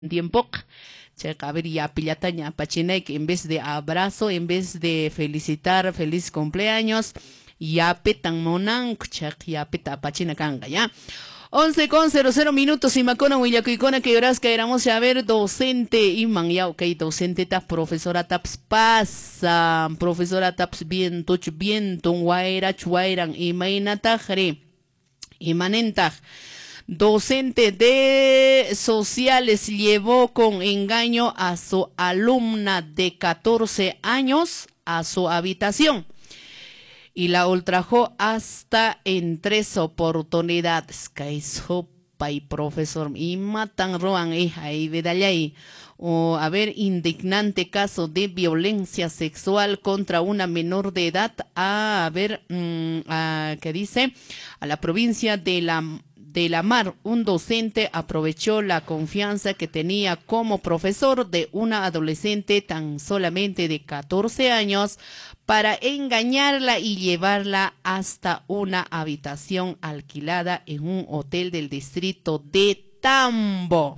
tiempo. A ver, ya pilataña, pachinay, que en vez de abrazo, en vez de felicitar, feliz cumpleaños, ya petan monan, ya peta pachina kanga, ya. 11:00 y macona huillacuicona que horas que éramos a ver docente y man ya ok docente tap profesora taps pasa profesora taps bien toch bien ton guaira chuairan y maina tajre y manenta docente de sociales llevó con engaño a su alumna de 14 años a su habitación y la ultrajó hasta en 3 oportunidades. Caizo pay profesor y matan roan ahí vedallay. O a ver, indignante caso de violencia sexual contra una menor de edad. A ver, ¿qué dice? A la provincia de la Mar, un docente aprovechó la confianza que tenía como profesor de una adolescente tan solamente de 14 años para engañarla y llevarla hasta una habitación alquilada en un hotel del distrito de Tambo.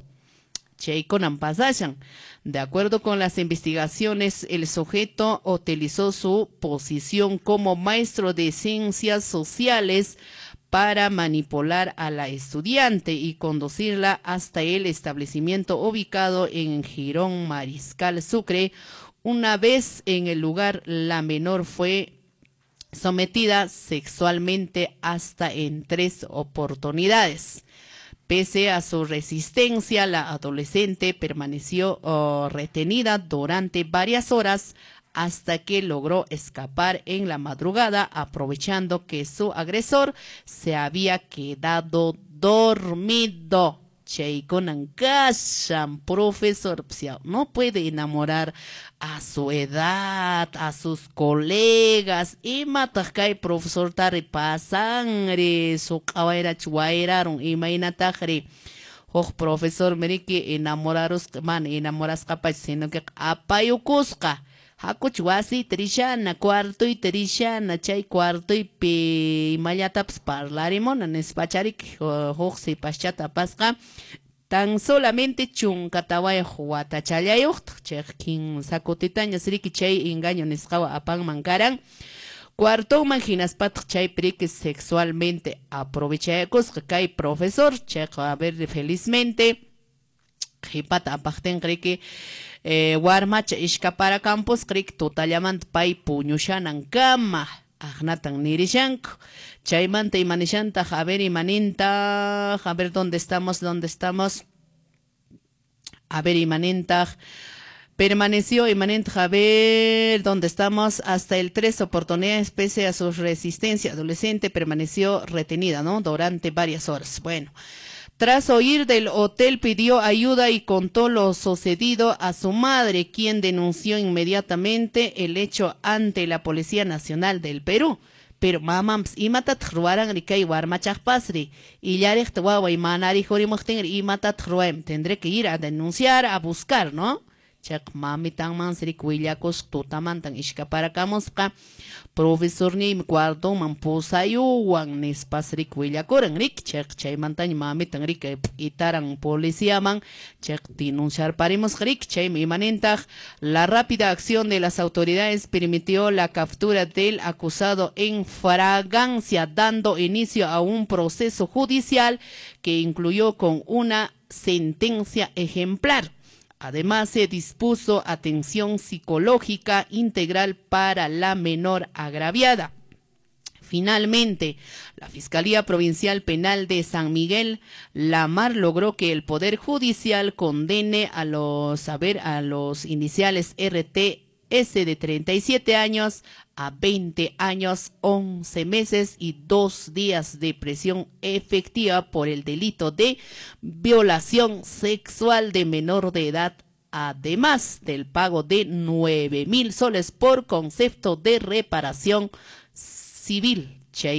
De acuerdo con las investigaciones, el sujeto utilizó su posición como maestro de ciencias sociales para manipular a la estudiante y conducirla hasta el establecimiento ubicado en Girón Mariscal Sucre. Una vez en el lugar, la menor fue sometida sexualmente hasta en 3 oportunidades. Pese a su resistencia, la adolescente permaneció retenida durante varias horas hasta que logró escapar en la madrugada, aprovechando que su agresor se había quedado dormido. Profesor, no puede enamorar a su edad, a sus colegas, y matakay profesor tare pasangre, su kawaira chuairaron, y mainatajre. Profesor, meriki enamoras capaz, sino que apayucusca. Hakuch wasi trishana, cuarto y trishana, chay cuarto y pe mayataps parlarimon, en espacharik, hoxi paschata pasca, tan solamente chunkataway juata chayayucht, chekin sakutitaña sriki chay engaño nescawa apan mancaran, cuarto manginas pat chay prique sexualmente aprovechayacos, kay profesor, chek a ver felizmente, hipata apachten que warmach iskapara campus krik totallamant pay puñushanan kama agnatan nirishanku chaymanta imanishanta a ver imaninta a ver dónde estamos a ver imanenta permaneció imanenta a ver dónde estamos hasta el 3 oportunidades pese a su resistencia adolescente permaneció retenida, ¿no? Durante varias horas. Bueno, tras huir del hotel pidió ayuda y contó lo sucedido a su madre, quien denunció inmediatamente el hecho ante la Policía Nacional del Perú. Pero mamams imatat ruaran rikay warmachak pasri y yarek tawawa y manari jorimokten imatat ruem. Tendré que ir a denunciar, a buscar, ¿no? Chak mami tan mansri kuillakos tutamantan ishkaparakamusqa profesor ni cuarto man posayuwan nispasri kuillakoran rik chak chaymantañ mami tan rik itaran policía man chak denunciar parimos rik chay imanentaq la rápida acción de las autoridades permitió la captura del acusado en fragancia dando inicio a un proceso judicial que incluyó con una sentencia ejemplar. Además, se dispuso atención psicológica integral para la menor agraviada. Finalmente, la Fiscalía Provincial Penal de San Miguel, La Mar, logró que el Poder Judicial condene a los iniciales RTS de 37 años a 20 años, 11 meses y 2 días de prisión efectiva por el delito de violación sexual de menor de edad, además del pago de 9.000 soles por concepto de reparación civil.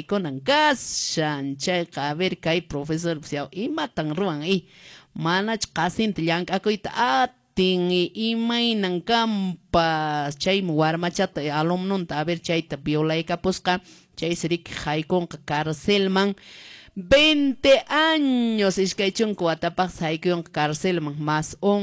A ver, que hay profesor, y matan ruan ahí. Manach casin tiang akuita tingi imainan kampas chay warmachata alumnunta a ver chayta violaika pusqa chay sirik haykon cárcelman 20 años, Ishkay Chunku Atapak Saikyon cárcel más